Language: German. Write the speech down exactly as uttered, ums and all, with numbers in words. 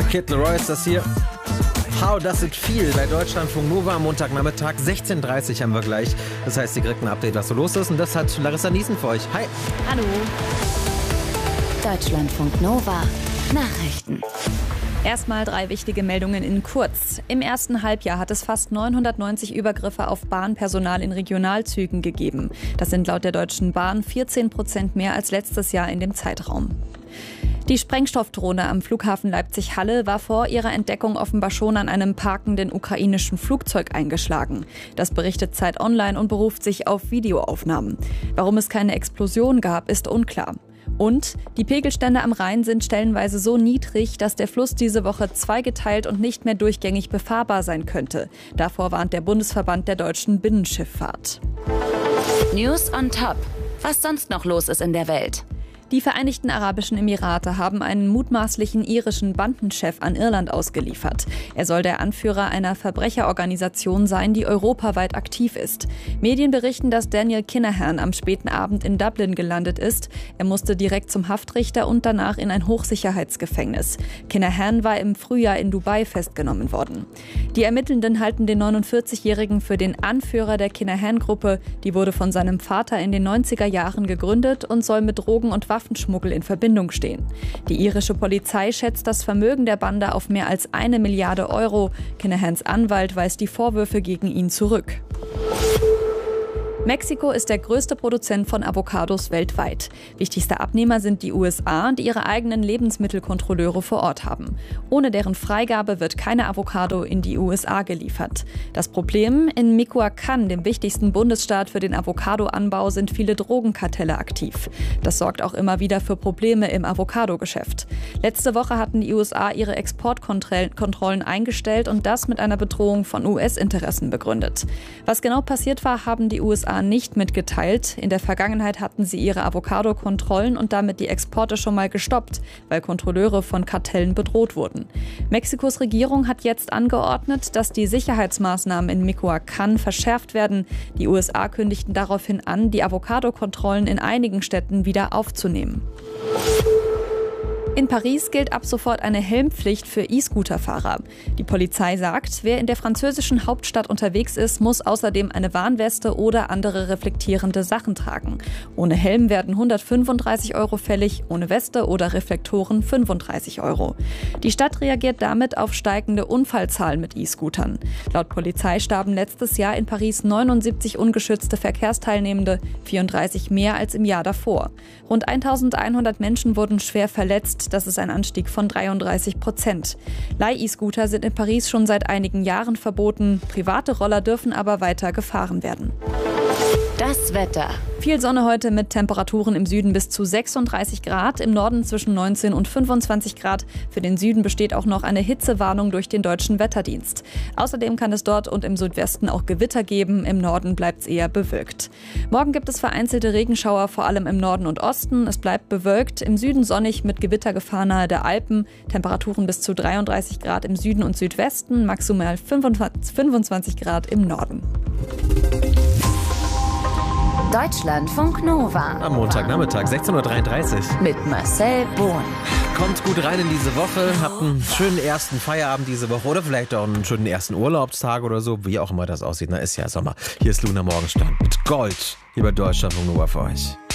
Kid Laroi ist das hier. How Does It Feel bei Deutschlandfunk Nova am Montagnachmittag. sechzehn Uhr dreißig haben wir gleich. Das heißt, ihr kriegt ein Update, was so los ist. Und das hat Larissa Niesen für euch. Hi. Hallo. Deutschlandfunk Nova. Nachrichten. Erstmal drei wichtige Meldungen in kurz. Im ersten Halbjahr hat es fast neunhundertneunzig Übergriffe auf Bahnpersonal in Regionalzügen gegeben. Das sind laut der Deutschen Bahn vierzehn Prozent mehr als letztes Jahr in dem Zeitraum. Die Sprengstoffdrohne am Flughafen Leipzig-Halle war vor ihrer Entdeckung offenbar schon an einem parkenden ukrainischen Flugzeug eingeschlagen. Das berichtet Zeit Online und beruft sich auf Videoaufnahmen. Warum es keine Explosion gab, ist unklar. Und die Pegelstände am Rhein sind stellenweise so niedrig, dass der Fluss diese Woche zweigeteilt und nicht mehr durchgängig befahrbar sein könnte. Davor warnt der Bundesverband der deutschen Binnenschifffahrt. News on Top. Was sonst noch los ist in der Welt? Die Vereinigten Arabischen Emirate haben einen mutmaßlichen irischen Bandenchef an Irland ausgeliefert. Er soll der Anführer einer Verbrecherorganisation sein, die europaweit aktiv ist. Medien berichten, dass Daniel Kinahan am späten Abend in Dublin gelandet ist. Er musste direkt zum Haftrichter und danach in ein Hochsicherheitsgefängnis. Kinahan war im Frühjahr in Dubai festgenommen worden. Die Ermittelnden halten den neunundvierzigjährigen für den Anführer der Kinahan-Gruppe. Die wurde von seinem Vater in den neunziger Jahren gegründet und soll mit Drogen und Waffen Waffenschmuggel in Verbindung stehen. Die irische Polizei schätzt das Vermögen der Bande auf mehr als eine Milliarde Euro. Kinahans Anwalt weist die Vorwürfe gegen ihn zurück. Mexiko ist der größte Produzent von Avocados weltweit. Wichtigste Abnehmer sind die U S A, die ihre eigenen Lebensmittelkontrolleure vor Ort haben. Ohne deren Freigabe wird keine Avocado in die U S A geliefert. Das Problem: In Michoacán, dem wichtigsten Bundesstaat für den Avocadoanbau, sind viele Drogenkartelle aktiv. Das sorgt auch immer wieder für Probleme im Avocadogeschäft. Letzte Woche hatten die U S A ihre Exportkontrollen eingestellt und das mit einer Bedrohung von U S-Interessen begründet. Was genau passiert war, haben die U S A nicht mitgeteilt. In der Vergangenheit hatten sie ihre Avocado-Kontrollen und damit die Exporte schon mal gestoppt, weil Kontrolleure von Kartellen bedroht wurden. Mexikos Regierung hat jetzt angeordnet, dass die Sicherheitsmaßnahmen in Michoacán verschärft werden. Die U S A kündigten daraufhin an, die Avocado-Kontrollen in einigen Städten wieder aufzunehmen. In Paris gilt ab sofort eine Helmpflicht für E-Scooter-Fahrer. Die Polizei sagt, wer in der französischen Hauptstadt unterwegs ist, muss außerdem eine Warnweste oder andere reflektierende Sachen tragen. Ohne Helm werden hundertfünfunddreißig Euro fällig, ohne Weste oder Reflektoren fünfunddreißig Euro. Die Stadt reagiert damit auf steigende Unfallzahlen mit E-Scootern. Laut Polizei starben letztes Jahr in Paris neunundsiebzig ungeschützte Verkehrsteilnehmende, vierunddreißig mehr als im Jahr davor. Rund eintausendeinhundert Menschen wurden schwer verletzt. Das ist ein Anstieg von dreiunddreißig Prozent. Leih-E-Scooter sind in Paris schon seit einigen Jahren verboten. Private Roller dürfen aber weiter gefahren werden. Das Wetter. Viel Sonne heute mit Temperaturen im Süden bis zu sechsunddreißig Grad, im Norden zwischen neunzehn und fünfundzwanzig Grad. Für den Süden besteht auch noch eine Hitzewarnung durch den Deutschen Wetterdienst. Außerdem kann es dort und im Südwesten auch Gewitter geben, im Norden bleibt es eher bewölkt. Morgen gibt es vereinzelte Regenschauer, vor allem im Norden und Osten. Es bleibt bewölkt, im Süden sonnig mit Gewittergefahr nahe der Alpen. Temperaturen bis zu dreiunddreißig Grad im Süden und Südwesten, maximal fünfundzwanzig Grad im Norden. Deutschlandfunk Nova. Am Montagnachmittag, sechzehn Uhr dreiunddreißig. Mit Marcel Bohn. Kommt gut rein in diese Woche, habt einen schönen ersten Feierabend diese Woche oder vielleicht auch einen schönen ersten Urlaubstag oder so, wie auch immer das aussieht. Na, ist ja Sommer. Hier ist Luna Morgenstern mit Gold hier bei Deutschlandfunk Nova für euch.